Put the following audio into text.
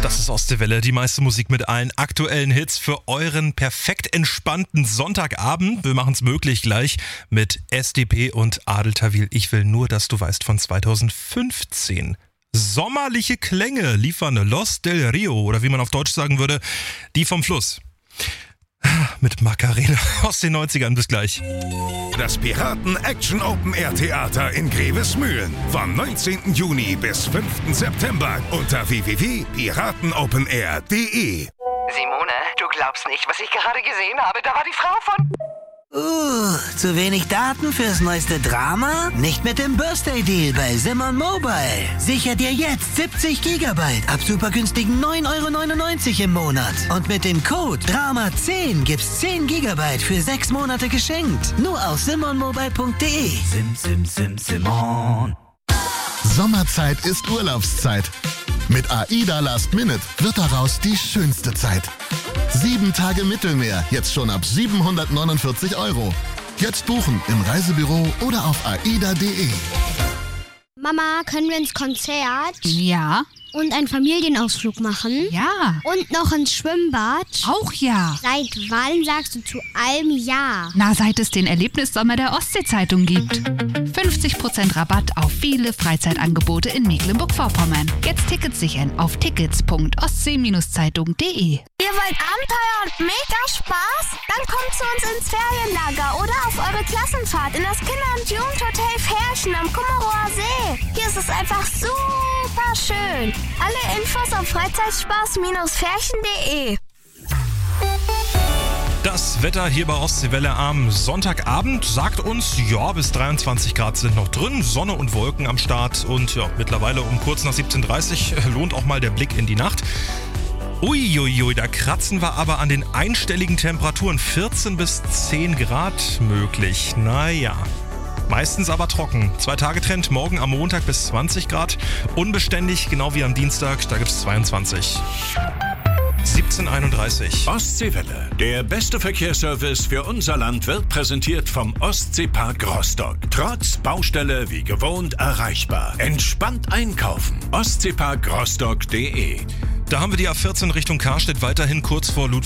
Das ist Ostseewelle, die meiste Musik mit allen aktuellen Hits für euren perfekt entspannten Sonntagabend. Wir machen es möglich gleich mit SDP und Adel Tawil. Ich will nur, dass du weißt, von 2015. Sommerliche Klänge liefern Los del Rio, oder wie man auf Deutsch sagen würde, die vom Fluss. Mit Macarena aus den 90ern. Bis gleich. Das Piraten Action Open Air Theater in Grevesmühlen. Vom 19. Juni bis 5. September unter www.piratenopenair.de. Simone, du glaubst nicht, was ich gerade gesehen habe. Da war die Frau von... Zu wenig Daten fürs neueste Drama? Nicht mit dem Birthday Deal bei Simon Mobile. Sicher dir jetzt 70 GB ab super günstigen 9,99 € im Monat. Und mit dem Code DRAMA10 gibt's 10 GB für 6 Monate geschenkt. Nur auf simonmobile.de. Simon. Sommerzeit ist Urlaubszeit. Mit AIDA Last Minute wird daraus die schönste Zeit. 7 Tage Mittelmeer, jetzt schon ab 749 €. Jetzt buchen im Reisebüro oder auf aida.de. Mama, können wir ins Konzert? Ja. Und einen Familienausflug machen? Ja. Und noch ins Schwimmbad? Auch ja. Seit wann sagst du zu allem ja? Na, seit es den Erlebnissommer der Ostsee-Zeitung gibt. 50% Rabatt auf viele Freizeitangebote in Mecklenburg-Vorpommern. Jetzt Tickets sichern auf tickets.ostsee-zeitung.de. Ihr wollt Abenteuer und mega Spaß? Dann kommt zu uns ins Ferienlager oder auf eure Klassenfahrt in das Kinder- und Jugendhotel Ferchen am Kummerower See. Hier ist es einfach super schön. Alle Infos auf freizeitspaß-ferchen.de. Das Wetter hier bei Ostseewelle am Sonntagabend sagt uns, ja, bis 23 Grad sind noch drin, Sonne und Wolken am Start und ja, mittlerweile um kurz nach 17:30 lohnt auch mal der Blick in die Nacht. Uiuiui, da kratzen wir aber an den einstelligen Temperaturen, 14 bis 10 Grad möglich. Naja, meistens aber trocken. 2-Tage-Trend, morgen am Montag bis 20 Grad. Unbeständig, genau wie am Dienstag, da gibt's 22. 17:31. Ostseewelle, der beste Verkehrsservice für unser Land, wird präsentiert vom Ostseepark Rostock. Trotz Baustelle wie gewohnt erreichbar. Entspannt einkaufen. Ostseeparkrostock.de. Da haben wir die A14 Richtung Karstedt weiterhin kurz vor Ludwigsburg.